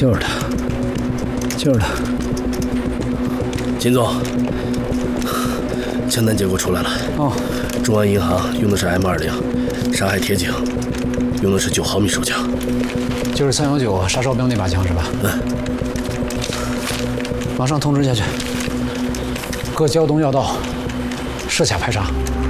就是他，就是他。 秦总，枪弹结果出来了。 哦， 中安银行用的是 M20，上海铁警用的是9毫米手枪， 就是319杀哨兵那把枪是吧？ 嗯。 马上通知下去，各胶东要道设卡排查。